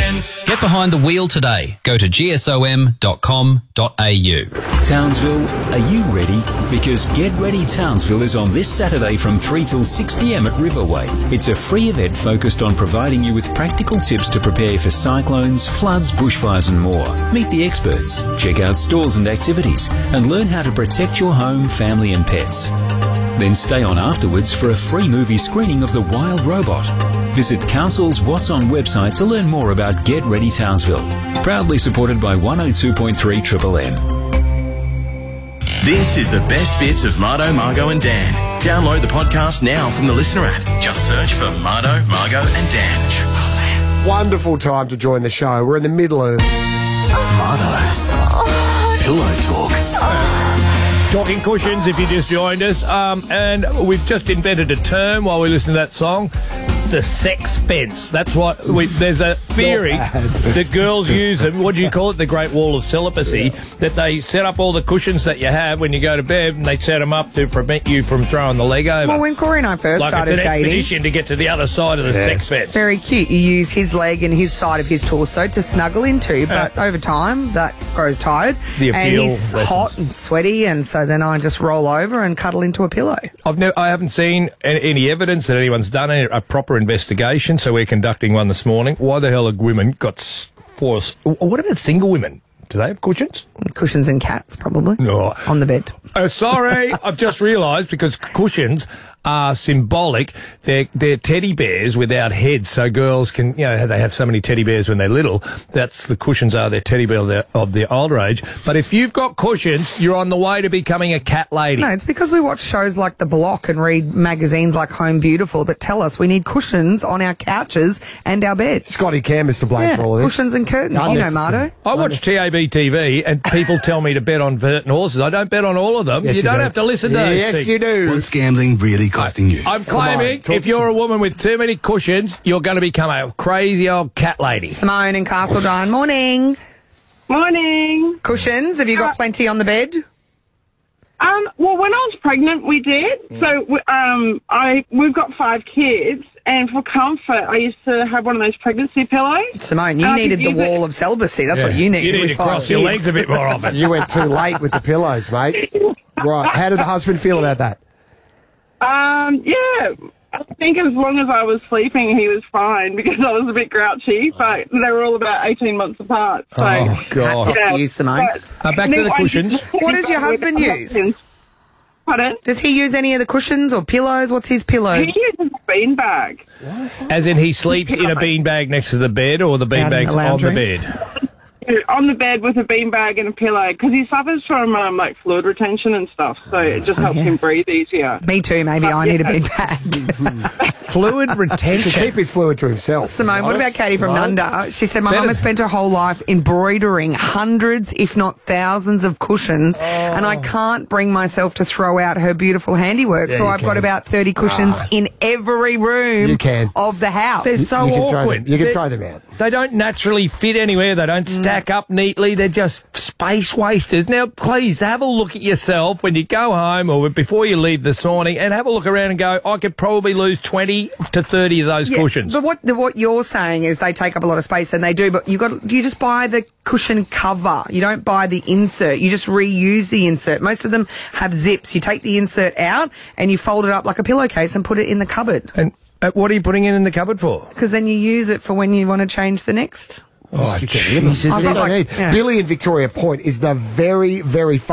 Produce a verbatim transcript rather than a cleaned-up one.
Gents. Get behind the wheel today. Go to g s o m dot com dot a u. Townsville, are you ready? Because Get Ready Townsville is on this Saturday from three till six p m at Riverway. It's a free event focused on providing you with practical tips to prepare for cyclones, floods, bushfires and more. Meet the experts, check out stalls and activities, and learn how to protect your home, family and pets. Then stay on afterwards for a free movie screening of The Wild Robot. Visit Council's What's On website to learn more about Get Ready Townsville. Proudly supported by one oh two point three Triple M. This is the best bits of Mardo, Margo and Dan. Download the podcast now from the Listener app. Just search for Mardo, Margo and Dan. Triple M. Wonderful time to join the show. We're in the middle of Mardo's Pillow Talk. Talking cushions, if you just joined us. Um, and we've just invented a term while we listen to that song. The sex fence. That's what we, there's a theory that girls use them. What do you call it? The Great Wall of Celibacy. Yeah. That they set up all the cushions that you have when you go to bed, and they set them up to prevent you from throwing the leg over. Well, when Corey and I first like started it's an dating, expedition to get to the other side of the yeah. sex fence. Very cute. You use his leg and his side of his torso to snuggle into, but uh, over time that grows tired, the and appeal he's lessons. hot and sweaty, and so then I just roll over and cuddle into a pillow. I've no, I haven't seen any, any evidence that anyone's done any, a proper investigation, so we're conducting one this morning. Why the hell have women got force? What about single women? Do they have cushions? Cushions and cats, probably. No. On the bed. Oh, sorry. I've just realised, because cushions are symbolic. They're, they're teddy bears without heads, so girls can, you know, they have so many teddy bears when they're little. That's the cushions are their teddy bear of their, of their older age. But if you've got cushions, you're on the way to becoming a cat lady. No, it's because we watch shows like The Block and read magazines like Home Beautiful that tell us we need cushions on our couches and our beds. Scotty Cam is to blame yeah, for all of this. Cushions and curtains. You know, Mardo. I watch T A B T V and people tell me to bet on certain horses. I don't bet on all of them. Yes, you, you don't do. have to listen to those Yes, things. you do. What's gambling really costing you? I'm claiming Talk if you're a woman with too many cushions, you're going to become a crazy old cat lady. Simone in Castledine. Morning. Morning. Cushions. Have you got plenty on the bed? Um, well, when I was pregnant, we did. So we- um, I we've got five kids, and for comfort, I used to have one of those pregnancy pillows. Simone, you Uh, needed the you- wall of celibacy. That's what you needed. You need with to five cross your kids. legs a bit more often. You went too late with the pillows, mate. Right. How did the husband feel about that? Um, yeah, I think as long as I was sleeping, he was fine because I was a bit grouchy, but they were all about eighteen months apart. So, Oh, Hats God. off to you, Simone. Uh, back to the cushions. What does your husband use? Pardon? Does he use any of the cushions or pillows? What's his pillow? He uses a beanbag. As in he sleeps in a beanbag next to the bed, or the Out in the beanbag's on lounge the room? bed? On the bed with a beanbag and a pillow because he suffers from um, like fluid retention and stuff, so it just helps yeah. him breathe easier. Me too, maybe. Uh, I need a yeah. big bag. Fluid To retention. keep his fluid to himself. Simone, what about Katie from Simone? Nunda? She said, my Better- mum has spent her whole life embroidering hundreds, if not thousands, of cushions, and I can't bring myself to throw out her beautiful handiwork, Yeah, so you I've got can. about thirty cushions in every room You can. of the house. They're so you can throw awkward. them, you can They're- throw them out. They don't naturally fit anywhere. They don't stack up neatly. They're just space wasters. Now, please have a look at yourself when you go home or before you leave this morning and have a look around and go, I could probably lose twenty to thirty of those Yeah, cushions. But what the, what you're saying is they take up a lot of space, and they do. But you got you just buy the cushion cover. You don't buy the insert. You just reuse the insert. Most of them have zips. You take the insert out and you fold it up like a pillowcase and put it in the cupboard. And uh, what are you putting it in the cupboard for? Because then you use it for when you want to change the next. Oh, Jesus. I've got like, yeah. Billy in Victoria Point is the very, very